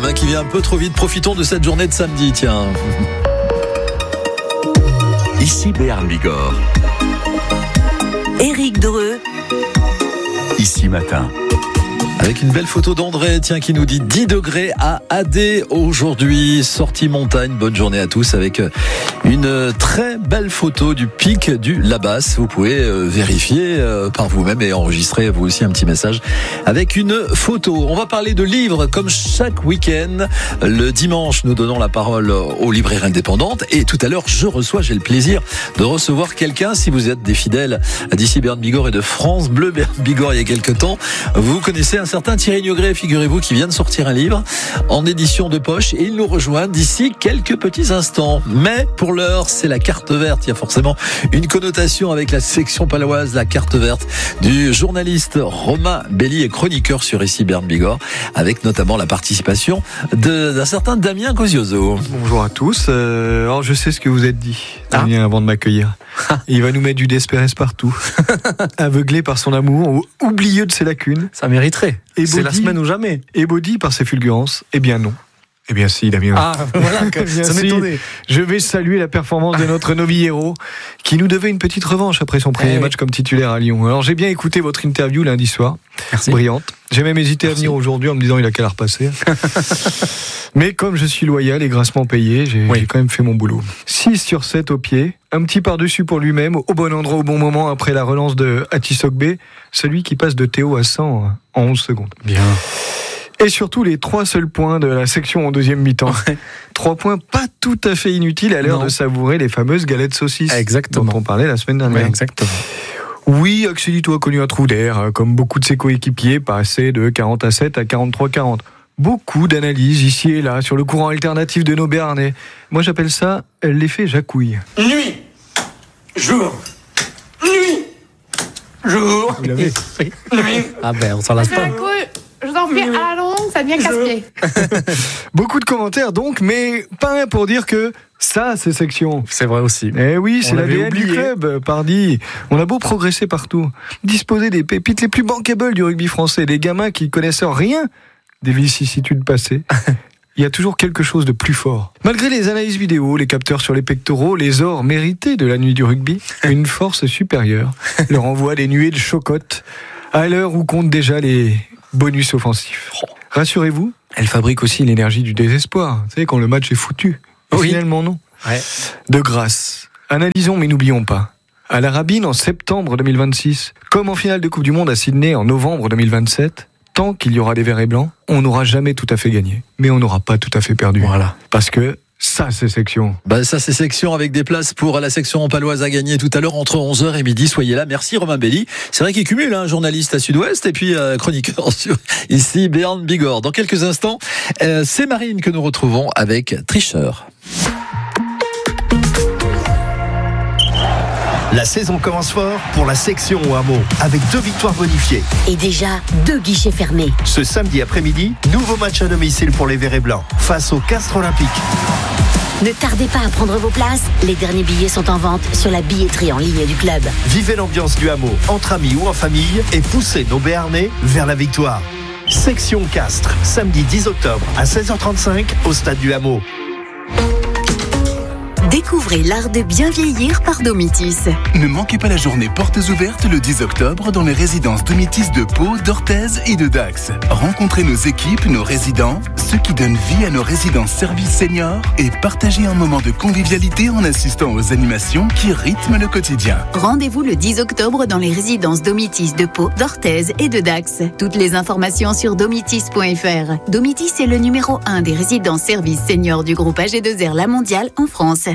Rome qui vient un peu trop vite. Profitons de cette journée de samedi, tiens. Ici Béarn Bigorre. Éric Dreux. Ici Matin. Avec une belle photo d'André, tiens, qui nous dit 10 degrés à Adé aujourd'hui. Sortie montagne, bonne journée à tous avec une très belle photo du pic du Labas. Vous pouvez vérifier par vous-même et enregistrer vous aussi un petit message avec une photo. On va parler de livres comme chaque week-end. Le dimanche, nous donnons la parole aux libraires indépendantes. Et tout à l'heure, j'ai le plaisir de recevoir quelqu'un. Si vous êtes des fidèles d'ici Béarn Bigorre et de France Bleu Béarn Bigorre il y a quelques temps, vous connaissez un certain Thierry Niogré, figurez-vous, qui vient de sortir un livre en édition de poche et il nous rejoint d'ici quelques petits instants. Mais pour l'heure, c'est la carte verte. Il y a forcément une connotation avec la section paloise, la carte verte du journaliste Romain Belli et chroniqueur sur ici Béarn Bigorre, avec notamment la participation d'un certain Damien Cosioso. Bonjour à tous. Alors je sais ce que vous êtes dit, Damien, avant de m'accueillir. Il va nous mettre du Desperès partout. Aveuglé par son amour ou oublieux de ses lacunes. Ça mériterait. Et c'est la semaine ou jamais. Ébaudi par ses fulgurances. Eh bien non. Eh bien si, Damien. Ah, voilà, ça m'étonnait. Je vais saluer la performance de notre Novi-Héros, qui nous devait une petite revanche après son premier match comme titulaire à Lyon. Alors j'ai bien écouté votre interview lundi soir. Merci. Brillante. J'ai même hésité à venir aujourd'hui en me disant il a qu'à la repasser. Mais comme je suis loyal et grassement payé, j'ai quand même fait mon boulot. 6 sur 7 au pied, un petit par-dessus pour lui-même, au bon endroit, au bon moment, après la relance de Atisogbe, celui qui passe de Théo à 100 en 11 secondes. Bien. Et surtout les 3 seuls points de la section en deuxième mi-temps. 3 points pas tout à fait inutiles à l'heure de savourer les fameuses galettes saucisses dont on parlait la semaine dernière. Ouais, exactement. Oui, Axelito a connu un trou d'air, comme beaucoup de ses coéquipiers, passé de 40-7 à 43-40. Beaucoup d'analyses ici et là sur le courant alternatif de nos Béarnais. Moi j'appelle ça l'effet Jacouille. Nuit, jour, nuit, jour. Vous l'avez ? Nuit. Ah ben, on s'en lasse pas. Je vous en prie, à la longue, ça devient casse-pied. Beaucoup de commentaires donc, mais pas un pour dire que ça, c'est section. C'est vrai aussi. Eh oui, c'est On l'avait l'ADN du club, pardi. On a beau progresser partout, disposer des pépites les plus bankables du rugby français, des gamins qui connaissent rien des vicissitudes passées. Il y a toujours quelque chose de plus fort. Malgré les analyses vidéo, les capteurs sur les pectoraux, les ors mérités de la nuit du rugby, une force supérieure leur envoie des nuées de chocotte à l'heure où comptent déjà les bonus offensifs. Rassurez-vous, elle fabrique aussi l'énergie du désespoir. Vous savez, quand le match est foutu. Finalement, non. Ouais. De grâce, analysons mais n'oublions pas. À la Rabine en septembre 2026, comme en finale de Coupe du Monde à Sydney en novembre 2027, tant qu'il y aura des verts et blancs, on n'aura jamais tout à fait gagné. Mais on n'aura pas tout à fait perdu. Voilà. Parce que ça, c'est section. Ça, c'est section avec des places pour la section paloise à gagner tout à l'heure entre 11h et midi. Soyez là. Merci Romain Belli. C'est vrai qu'il cumule, journaliste à Sud-Ouest et puis chroniqueur sur ici Béarn Bigorre. Dans quelques instants, c'est Marine que nous retrouvons avec Tricheur. La saison commence fort pour la section au hameau, avec 2 victoires bonifiées. Et déjà 2 guichets fermés. Ce samedi après-midi, nouveau match à domicile pour les Verts et Blancs, face au Castres Olympique. Ne tardez pas à prendre vos places. Les derniers billets sont en vente sur la billetterie en ligne du club. Vivez l'ambiance du hameau, entre amis ou en famille, et poussez nos Béarnais vers la victoire. Section Castres, samedi 10 octobre à 16h35 au stade du hameau. Découvrez l'art de bien vieillir par Domitis. Ne manquez pas la journée portes ouvertes le 10 octobre dans les résidences Domitis de Pau, d'Orthez et de Dax. Rencontrez nos équipes, nos résidents, ceux qui donnent vie à nos résidences services seniors et partagez un moment de convivialité en assistant aux animations qui rythment le quotidien. Rendez-vous le 10 octobre dans les résidences Domitis de Pau, d'Orthez et de Dax. Toutes les informations sur domitis.fr. Domitis est le numéro 1 des résidences services seniors du groupe AG2R La Mondiale en France.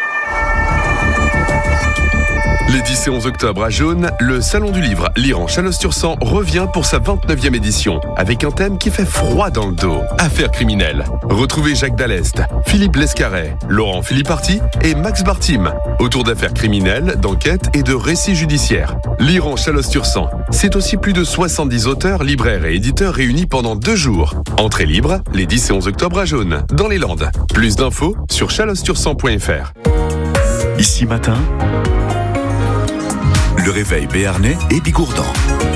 Les 10 et 11 octobre à Jaune, le Salon du Livre Lire en Chalosse-sur-Sang revient pour sa 29e édition, avec un thème qui fait froid dans le dos, affaires criminelles. Retrouvez Jacques Dallest, Philippe Lescaret, Laurent Philipparty et Max Bartim, autour d'affaires criminelles, d'enquêtes et de récits judiciaires. Lire en Chalosse-sur-Sang, c'est aussi plus de 70 auteurs, libraires et éditeurs réunis pendant 2 jours. Entrée libre, les 10 et 11 octobre à Jaune, dans les Landes. Plus d'infos sur chalosse-sur-sang.fr. Ici Matin, le réveil béarnais et bigourdan.